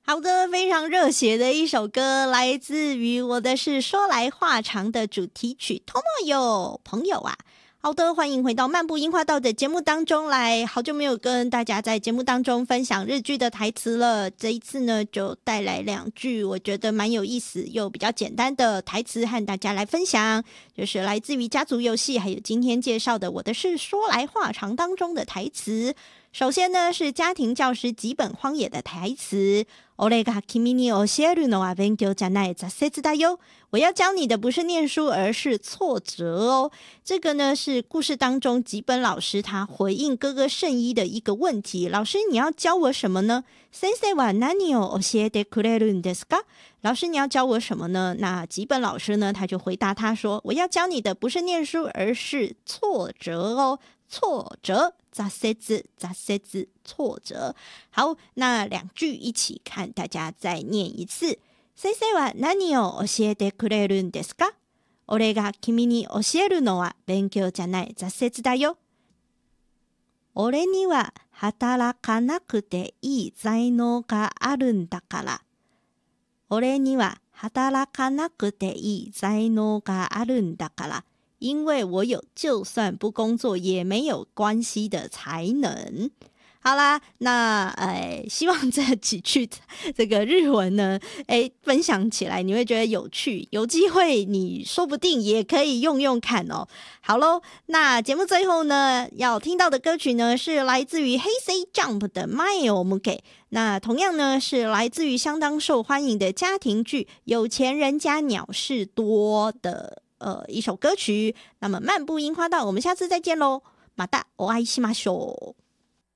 好的，非常热血的一首歌，来自于我的是说来话长的主题曲 Tomoyo 朋友啊。好的，欢迎回到漫步樱花道的节目当中来。好久没有跟大家在节目当中分享日剧的台词了，这一次呢就带来2句我觉得蛮有意思又比较简单的台词和大家来分享，就是来自于家族游戏还有今天介绍的我的是说来话长当中的台词。首先呢是家庭教师吉本荒野的台词，俺が君に教えるのは勉強じゃない挫折だよ。我要教你的不是念书，而是挫折哦。这个呢是故事当中吉本老师他回应哥哥圣一的一个问题，老师你要教我什么呢？先生は何を教えてくれるんですか？老师你要教我什么呢？那吉本老师呢他就回答他说，我要教你的不是念书，而是挫折哦。挫折，挫折，挫折。好，那2句一起看，大家再念一次。先生は何を教えてくれるんですか？俺が君に教えるのは勉強じゃない挫折だよ。俺には働かなくていい才能があるんだから。俺には働かなくていい才能があるんだから。因为我有就算不工作也没有关系的才能。好啦，那希望这几句这个日文呢分享起来你会觉得有趣，有机会你说不定也可以用用看哦。好咯，那节目最后呢要听到的歌曲呢是来自于 Hey! Jump 的 Mayo Muke， 那同样呢是来自于相当受欢迎的家庭剧有钱人家鸟事多的一首歌曲。那么漫步樱花道，我们下次再见咯。またお会いしましょう。